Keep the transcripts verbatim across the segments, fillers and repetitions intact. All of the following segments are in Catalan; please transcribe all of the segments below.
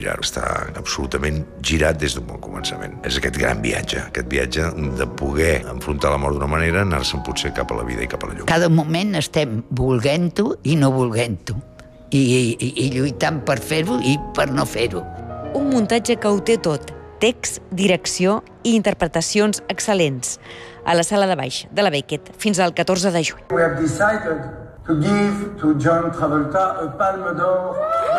girar-ho. Està absolutament girat des d'un bon començament. És aquest gran viatge, aquest viatge de poder enfrontar la mort d'una manera, anar-se'n potser cap a la vida i cap a la llum. Cada moment estem volent-ho i no volent-ho. I, i, i lluitant per fer-ho i per no fer-ho. Un muntatge que ho té tot. Text, direcció i interpretacions excel·lents. A la sala de baix de la Beckett fins al catorze de juny. We have decided to give to John Travolta a Palme d'Or.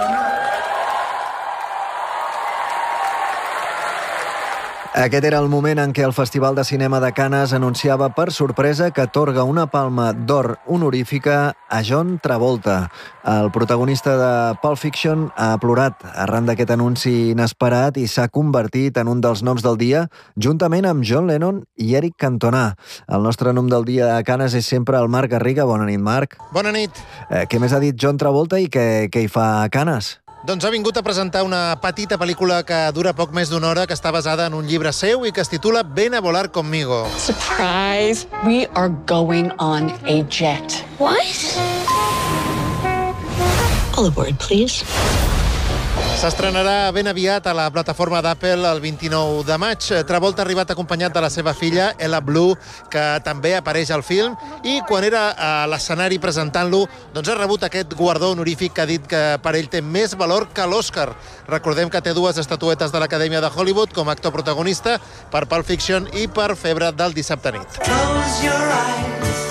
Aquest era el moment en què el Festival de Cinema de Canes anunciava per sorpresa que atorga una palma d'or honorífica a John Travolta. El protagonista de Pulp Fiction ha plorat arran d'aquest anunci inesperat i s'ha convertit en un dels noms del dia, juntament amb John Lennon i Eric Cantona. El nostre nom del dia a Canes és sempre el Marc Garriga. Bona nit, Marc. Bona nit. Eh, què més ha dit John Travolta i què, què hi fa a Canes? Doncs ha vingut a presentar una petita pel·lícula que dura poc més d'una hora, que està basada en un llibre seu i que es titula Ven a volar conmigo. Surprise! We are going on a jet. What? All aboard, please. S'estrenarà ben aviat a la plataforma d'Apple el vint-i-nou de maig. Travolta ha arribat acompanyat de la seva filla, Ella Blue, que també apareix al film, i quan era a l'escenari presentant-lo, doncs ha rebut aquest guardó honorífic que ha dit que per ell té més valor que l'Oscar. Recordem que té dues estatuetes de l'Acadèmia de Hollywood com a actor protagonista per Pulp Fiction i per Febre del dissabte nit. Close your eyes.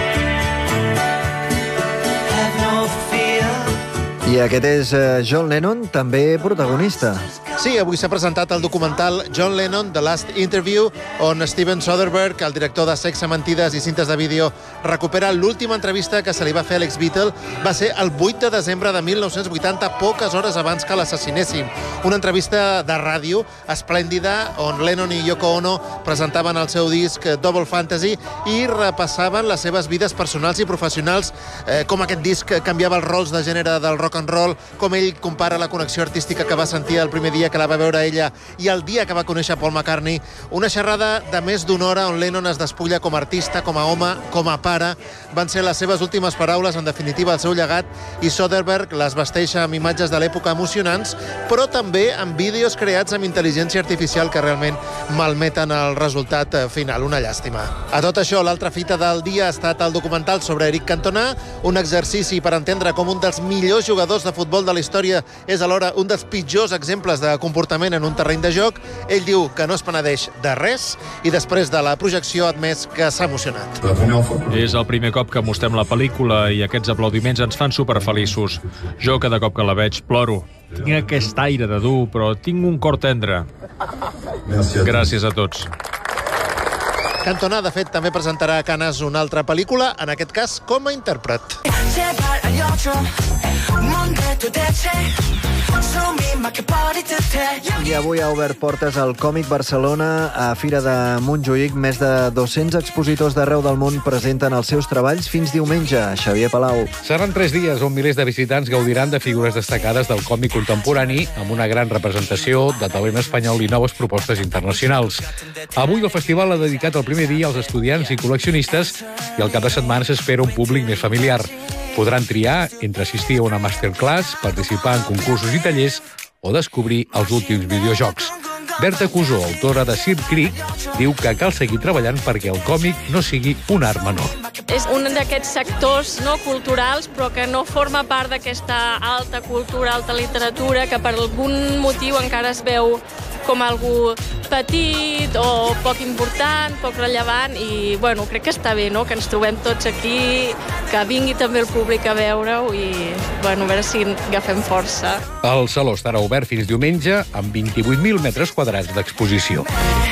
Have no fear. I aquest és John Lennon, també protagonista. Sí, avui s'ha presentat el documental John Lennon, The Last Interview, on Steven Soderbergh, el director de Sexe, Mentides i Cintes de Vídeo, recupera l'última entrevista que se li va fer a l'ex-Beatle. Va ser el vuit de desembre de mil nou-cents vuitanta, poques hores abans que l'assassinessin. Una entrevista de ràdio esplèndida, on Lennon i Yoko Ono presentaven el seu disc Double Fantasy i repassaven les seves vides personals i professionals, eh, com aquest disc canviava els rols de gènere del rock and roll, com ell compara la connexió artística que va sentir el primer dia que la va veure ella i el dia que va conèixer Paul McCartney. Una xerrada de més d'una hora on Lennon es despulla com a artista, com a home, com a pare. Van ser les seves últimes paraules, en definitiva, el seu llegat, i Soderbergh les vesteix amb imatges de l'època emocionants, però també amb vídeos creats amb intel·ligència artificial que realment malmeten el resultat final. Una llàstima. A tot això, l'altra fita del dia ha estat el documental sobre Eric Cantona, un exercici per entendre com un dels millors jugadors de futbol de la història és alhora un dels pitjors exemples de comportament en un terreny de joc. Ell diu que no es penedeix de res i després de la projecció ha admès que s'ha emocionat. És el primer cop que mostrem la pel·lícula i aquests aplaudiments ens fan superfeliços. Jo cada cop que la veig ploro. Tinc aquest aire de dur, però tinc un cor tendre. Gràcies a tots. Cantona, de fet, també presentarà a Canes una altra pel·lícula, en aquest cas com a intèrpret. I avui ha obert portes al Còmic Barcelona a Fira de Montjuïc. Més de dos-cents expositors d'arreu del món presenten els seus treballs fins diumenge. Xavier Palau. Seran tres dies on milers de visitants gaudiran de figures destacades del còmic contemporani amb una gran representació de talent espanyol i noves propostes internacionals. Avui el festival ha dedicat el primer dia als estudiants i col·leccionistes i al cap de setmana s'espera un públic més familiar. Podran triar entre assistir a una masterclass, participar en concursos i tallers o descobrir els últims videojocs. Berta Cusó, autora de Sir Creek, diu que cal seguir treballant perquè el còmic no sigui un art menor. És un d'aquests sectors no culturals, però que no forma part d'aquesta alta cultura, alta literatura, que per algun motiu encara es veu com algú petit o poc important, poc rellevant, i bueno, crec que està bé, no?, que ens trobem tots aquí, que vingui també el públic a veure-ho i bueno, a veure si agafem força. El saló estarà obert fins diumenge amb vint-i-vuit mil metres quadrats d'exposició.